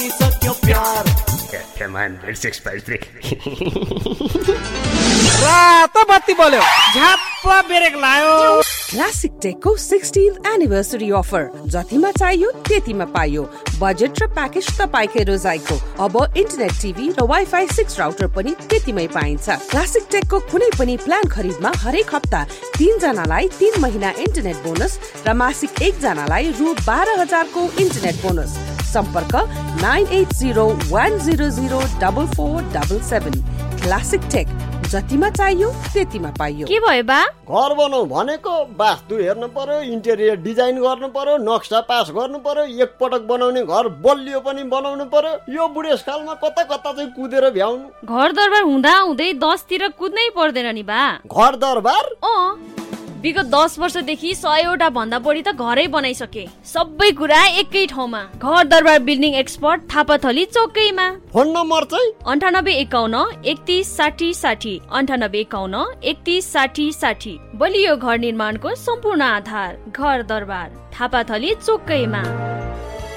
गरिसक्यो प्यार रातो बत्ती बल्यो झ्याप्प ब्रेक लायो। क्लासिक टेकको 16th एनिभर्सरी अफर, जतिमा चाहियो त्यतिमा पाइयो। बजेट र प्याकेज तपाईकै रोजाइको। अब इन्टरनेट टिभी र वाइफाई 6 राउटर पनि त्यतिमै पाइन्छ। क्लासिक टेकको कुनै पनि प्लान खरिदमा हरेक हप्ता 3 जनालाई 3 महिना इन्टरनेट बोनस र मासिक 1 जनालाई रु 12,000 को इन्टरनेट बोनस। सम्पर्क 9801004477। क्लासिक टेक, जतिमा चाहियो त्यतिमा पाइयो। के भयो बा? घर बनाऊ भनेको वास्तु हेर्नु पर्यो, इन्टेरियर डिजाइन गर्नु पर्यो, नक्सा पास गर्नु पर्यो, एक पटक बनाउने घर बलियो पनि बनाउनु पर्यो। यो बुढेसकालमा कता कता चाहिँ कुदेर भ्याउनु। घर दरबार हुँदा हुँदै 10 तिर कुद्नै पर्दैन नि बा। घर दरबार? विगत 10 वर्षदेखि 100वटा भन्दा बढी त घरै बनाइसके। सबै कुरा एकै ठाउँमा। घर दरबार building expert Thapathali चौकैमा। Phone number चाहिँ 9851 31 60 60। 9851 31 60 60। बलियो घर निर्माणको सम्पूर्ण आधार घर दरबार थापाथली चौकैमा।